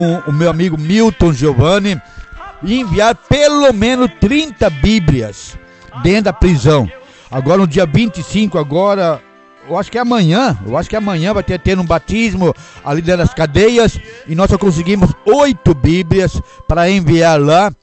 o meu amigo Milton Giovanni e enviar pelo menos 30 Bíblias dentro da prisão. Agora no dia 25, agora, eu acho que é amanhã vai ter um batismo ali dentro das cadeias e nós só conseguimos 8 Bíblias para enviar lá.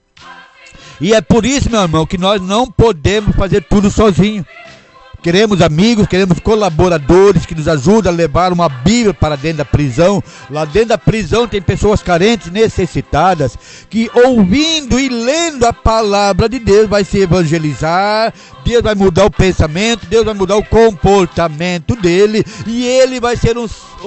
E é por isso, meu irmão, que nós não podemos fazer tudo sozinho. Queremos amigos, queremos colaboradores que nos ajudem a levar uma Bíblia para dentro da prisão. Lá dentro da prisão tem pessoas carentes, necessitadas, que ouvindo e lendo a palavra de Deus vai se evangelizar. Deus vai mudar o pensamento, Deus vai mudar o comportamento dele e ele vai ser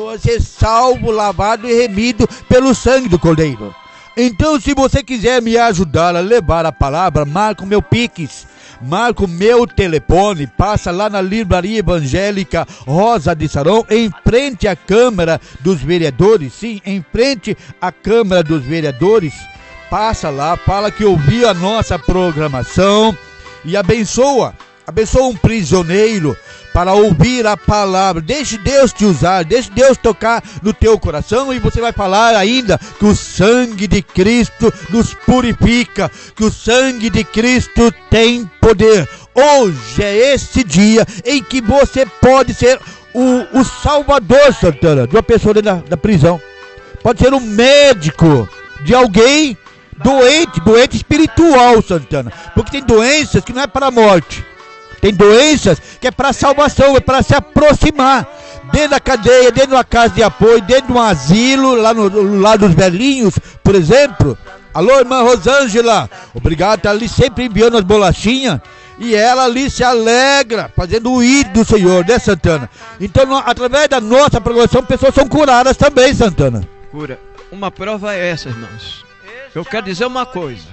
salvo, lavado e remido pelo sangue do Cordeiro. Então, se você quiser me ajudar a levar a palavra, marca o meu Pix, marca o meu telefone, passa lá na Livraria Evangélica Rosa de Saron, em frente à Câmara dos Vereadores, sim, em frente à Câmara dos Vereadores, passa lá, fala que ouviu a nossa programação e abençoa um prisioneiro para ouvir a palavra. Deixe Deus te usar, deixe Deus tocar no teu coração e você vai falar ainda que o sangue de Cristo nos purifica, que o sangue de Cristo tem poder. Hoje é esse dia em que você pode ser o salvador, Santana, de uma pessoa dentro da prisão. Pode ser um médico de alguém doente espiritual, Santana, porque tem doenças que não é para a morte. Tem doenças que é para salvação, é para se aproximar. Dentro da cadeia, dentro de uma casa de apoio, dentro de um asilo, lá no lado dos velhinhos, por exemplo. Alô, irmã Rosângela, obrigado, está ali sempre enviando as bolachinhas. E ela ali se alegra, fazendo o ídolo do Senhor, né, Santana? Então, através da nossa programação, pessoas são curadas também, Santana. Cura. Uma prova é essa, irmãos. Eu quero dizer uma coisa.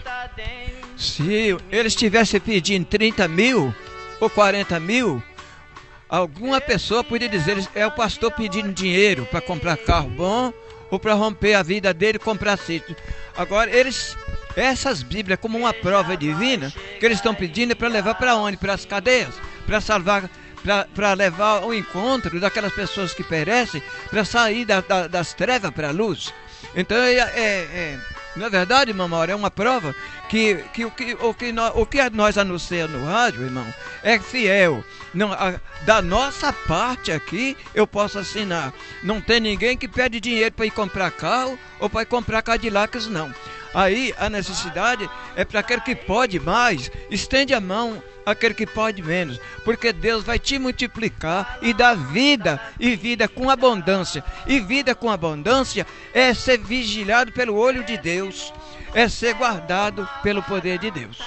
Se eles estivessem pedindo 30 mil... ou 40 mil, alguma pessoa poderia dizer, é o pastor pedindo dinheiro para comprar carro bom ou para romper a vida dele e comprar sítio. Agora, essas Bíblias, como uma prova divina, que eles estão pedindo é para levar para onde? Para as cadeias, para salvar, para levar ao encontro daquelas pessoas que perecem, para sair das trevas para a luz. Então, não é verdade, irmão Mauro? É uma prova que o que nós anunciamos no rádio, irmão, é fiel. Não, da nossa parte aqui, eu posso assinar. Não tem ninguém que pede dinheiro para ir comprar carro ou para ir comprar Cadillacs, não. Aí a necessidade é para aquele que pode mais, estende a mão àquele que pode menos, porque Deus vai te multiplicar e dar vida, e vida com abundância. E vida com abundância é ser vigilado pelo olho de Deus, é ser guardado pelo poder de Deus.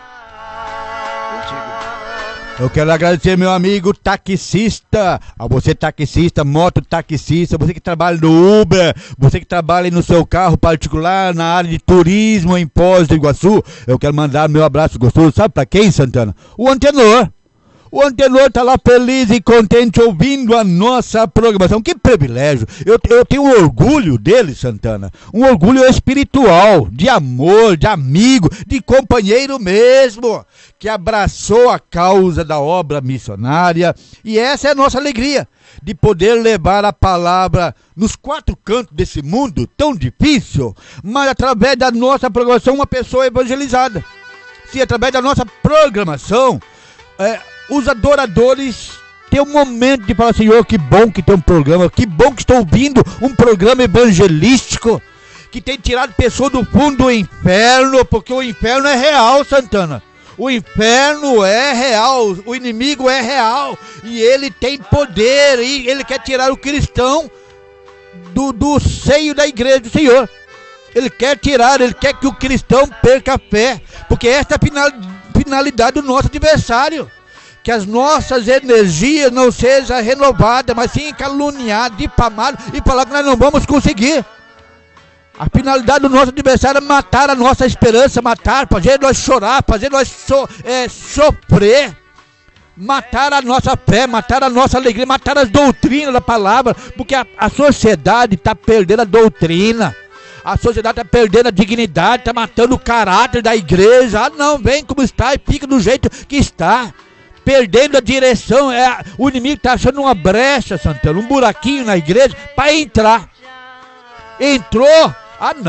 Eu quero agradecer meu amigo taxista, a você taxista, mototaxista, você que trabalha no Uber, você que trabalha no seu carro particular, na área de turismo em Foz do Iguaçu. Eu quero mandar meu abraço gostoso, sabe para quem, Santana? O Antenor. O Antenor está lá feliz e contente ouvindo a nossa programação. Que privilégio. Eu tenho um orgulho dele, Santana. Um orgulho espiritual, de amor, de amigo, de companheiro mesmo, que abraçou a causa da obra missionária. E essa é a nossa alegria, de poder levar a palavra nos 4 cantos desse mundo tão difícil, mas através da nossa programação, uma pessoa evangelizada. Se através da nossa programação, os adoradores têm um momento de falar, Senhor, que bom que tem um programa, que bom que estou ouvindo um programa evangelístico, que tem tirado pessoas do fundo do inferno, porque o inferno é real, Santana. O inferno é real, o inimigo é real, e ele tem poder, e ele quer tirar o cristão do seio da igreja do Senhor. Ele quer que o cristão perca a fé, porque esta é a finalidade do nosso adversário. Que as nossas energias não sejam renovadas, mas sim caluniadas, difamadas e falar que nós não vamos conseguir. A finalidade do nosso adversário é matar a nossa esperança, fazer nós chorar, fazer nós sofrer, matar a nossa fé, matar a nossa alegria, matar as doutrinas da palavra, porque a sociedade está perdendo a doutrina. A sociedade está perdendo a dignidade, está matando o caráter da igreja. Ah, não, vem como está e fica do jeito que está. Perdendo a direção, o inimigo está achando uma brecha, Santana, um buraquinho na igreja para entrar. Entrou, Ah, não.